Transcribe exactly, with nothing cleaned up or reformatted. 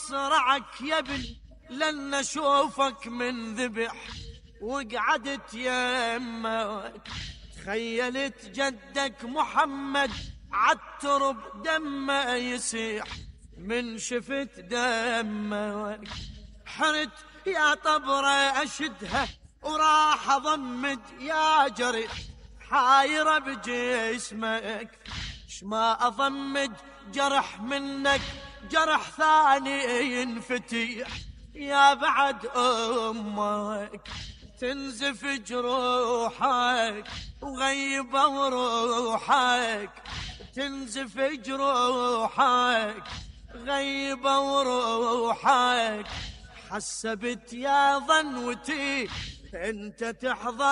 مصرعك يا ابني لن اشوفك من ذبح، وقعدت يمك تخيلت جدك محمد عالترب دمه يسيح، من شفت دمك حرت يا طبرة أشدها وراح أضمد يا جريح، حايرة بجسمك شما أضمد جرح منك جرح ثاني ينفتح، يا بعد أمك تنزف جروحك وغيبة وروحك، تنزف جروحك غيبة وروحك، حسبت يا ظنوتي انت تحضر